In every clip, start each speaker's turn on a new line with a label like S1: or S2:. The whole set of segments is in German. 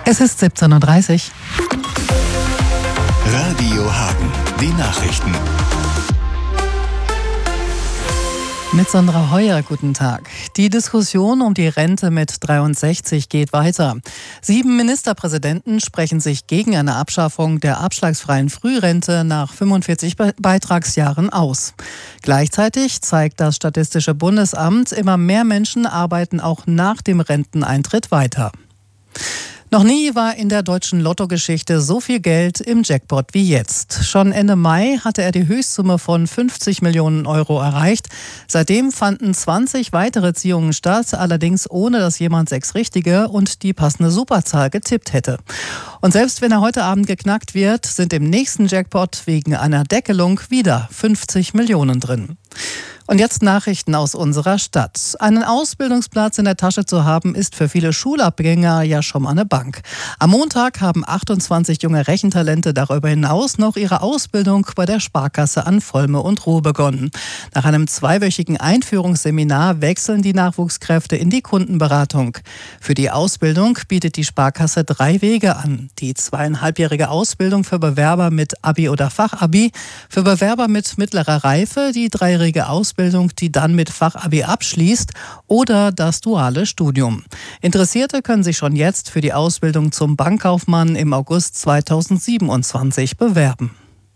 S1: Es ist 17:30 Uhr.
S2: Radio Hagen, die Nachrichten.
S1: Mit Sandra Heuer, guten Tag. Die Diskussion um die Rente mit 63 geht weiter. 7 Ministerpräsidenten sprechen sich gegen eine Abschaffung der abschlagsfreien Frührente nach 45 Beitragsjahren aus. Gleichzeitig zeigt das Statistische Bundesamt, immer mehr Menschen arbeiten auch nach dem Renteneintritt weiter. Noch nie war in der deutschen Lottogeschichte so viel Geld im Jackpot wie jetzt. Schon Ende Mai hatte er die Höchstsumme von 50 Millionen Euro erreicht. Seitdem fanden 20 weitere Ziehungen statt, allerdings ohne dass jemand 6 richtige und die passende Superzahl getippt hätte. Und selbst wenn er heute Abend geknackt wird, sind im nächsten Jackpot wegen einer Deckelung wieder 50 Millionen drin. Und jetzt Nachrichten aus unserer Stadt. Einen Ausbildungsplatz in der Tasche zu haben, ist für viele Schulabgänger ja schon mal eine Bank. Am Montag haben 28 junge Rechentalente darüber hinaus noch ihre Ausbildung bei der Sparkasse an Volme und Ruhr begonnen. Nach einem 2-wöchigen Einführungsseminar wechseln die Nachwuchskräfte in die Kundenberatung. Für die Ausbildung bietet die Sparkasse 3 Wege an. Die 2,5-jährige Ausbildung für Bewerber mit Abi oder Fachabi, für Bewerber mit mittlerer Reife die 3-jährige Ausbildung, die dann mit Fachabi abschließt, oder das duale Studium. Interessierte können sich schon jetzt für die Ausbildung zum Bankkaufmann im August 2027 bewerben.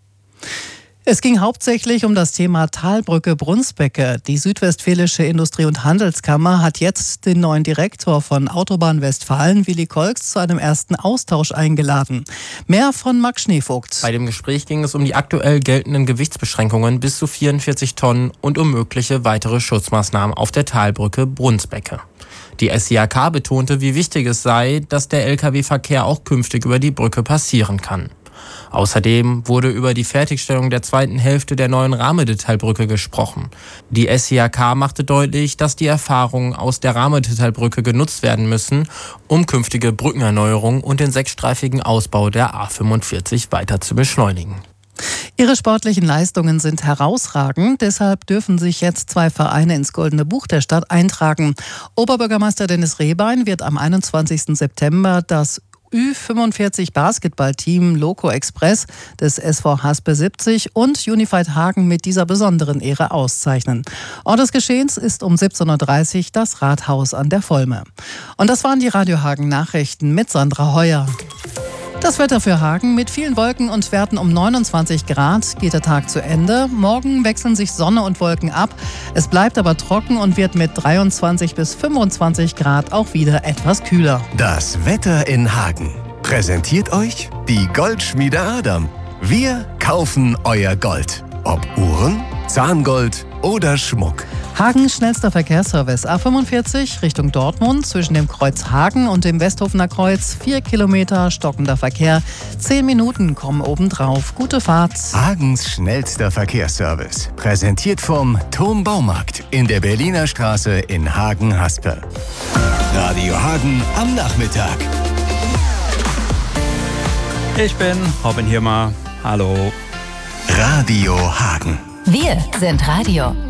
S1: Es ging hauptsächlich um das Thema Talbrücke Brunsbecke. Die Südwestfälische Industrie- und Handelskammer hat jetzt den neuen Direktor von Autobahn Westfalen, Willi Kolks, zu einem ersten Austausch eingeladen. Mehr von Max Schneevogt.
S3: Bei dem Gespräch ging es um die aktuell geltenden Gewichtsbeschränkungen bis zu 44 Tonnen und um mögliche weitere Schutzmaßnahmen auf der Talbrücke Brunsbecke. Die SIAK betonte, wie wichtig es sei, dass der Lkw-Verkehr auch künftig über die Brücke passieren kann. Außerdem wurde über die Fertigstellung der zweiten Hälfte der neuen Rahmedetailbrücke gesprochen. Die SIAK machte deutlich, dass die Erfahrungen aus der Rahmedetailbrücke genutzt werden müssen, um künftige Brückenerneuerungen und den 6-streifigen Ausbau der A45 weiter zu beschleunigen.
S1: Ihre sportlichen Leistungen sind herausragend, deshalb dürfen sich jetzt 2 Vereine ins Goldene Buch der Stadt eintragen. Oberbürgermeister Dennis Rehbein wird am 21. September das Ü45 Basketballteam Loco Express des SV Haspe 70 und Unified Hagen mit dieser besonderen Ehre auszeichnen. Ort des Geschehens ist um 17:30 Uhr das Rathaus an der Volme. Und das waren die Radio Hagen Nachrichten mit Sandra Heuer. Das Wetter für Hagen: mit vielen Wolken und Werten um 29 Grad geht der Tag zu Ende. Morgen wechseln sich Sonne und Wolken ab. Es bleibt aber trocken und wird mit 23 bis 25 Grad auch wieder etwas kühler.
S2: Das Wetter in Hagen. Präsentiert euch die Goldschmiede Adam. Wir kaufen euer Gold. Ob Uhren, Zahngold oder Schmuck.
S1: Hagens schnellster Verkehrsservice A45 Richtung Dortmund zwischen dem Kreuz Hagen und dem Westhofener Kreuz. 4 Kilometer stockender Verkehr. 10 Minuten kommen obendrauf. Gute Fahrt.
S2: Hagens schnellster Verkehrsservice. Präsentiert vom Turm Baumarkt in der Berliner Straße in Hagen-Haspe. Radio Hagen am Nachmittag.
S4: Ich bin Robin Hirmer. Hallo.
S2: Radio Hagen.
S5: Wir sind Radio.